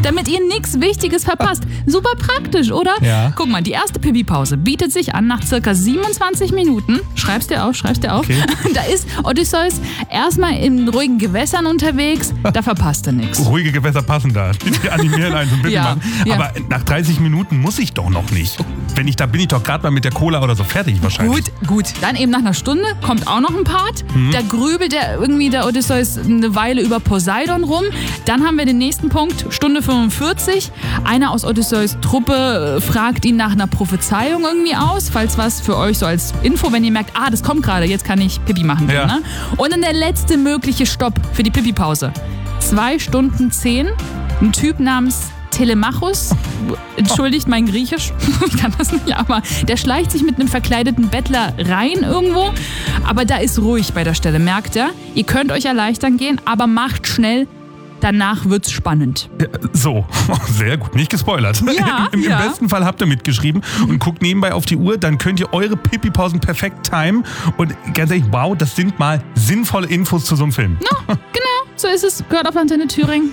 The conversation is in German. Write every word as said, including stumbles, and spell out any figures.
damit ihr nichts Wichtiges verpasst. Super praktisch, oder? Ja. Guck mal, die erste Pipi-Pause bietet sich an nach circa siebenundzwanzig Minuten. Schreib's dir auf, schreib's dir auf. Okay. Da ist Odysseus erstmal in ruhigen Gewässern unterwegs, da verpasst er nichts. Ruhige Gewässer passen da. Die animieren einen so ein bisschen Ja, machen. ja. Aber nach dreißig Minuten muss ich doch noch nicht. Wenn ich, da bin ich doch gerade mal mit der Cola oder so fertig wahrscheinlich. Gut, gut. Dann eben nach einer Stunde kommt auch noch ein Part. Mhm. Da grübelt der irgendwie der Odysseus eine Weile über Poseidon rum. Dann haben wir den nächsten Punkt, Stunde fünfundvierzig. Einer aus Odysseus Truppe äh, fragt ihn nach einer Prophezeiung irgendwie aus, falls was für euch so als Info, wenn ihr merkt, ah, das kommt gerade, jetzt kann ich Pipi machen. Ja. Ne? Und dann der letzte mögliche Stopp für die Pipi-Pause. Zwei Stunden zehn. Ein Typ namens Telemachus, entschuldigt mein Griechisch, ich kann das nicht, aber der schleicht sich mit einem verkleideten Bettler rein irgendwo, aber da ist ruhig bei der Stelle, merkt ihr? Ihr könnt euch erleichtern gehen, aber macht schnell, danach wird's spannend. Ja, so, sehr gut, nicht gespoilert. Ja, Im, im ja. besten Fall habt ihr mitgeschrieben und guckt nebenbei auf die Uhr, dann könnt ihr eure Pipi-Pausen perfekt timen und ganz ehrlich, wow, das sind mal sinnvolle Infos zu so einem Film. No, genau, so ist es, gehört auf Antenne Thüringen.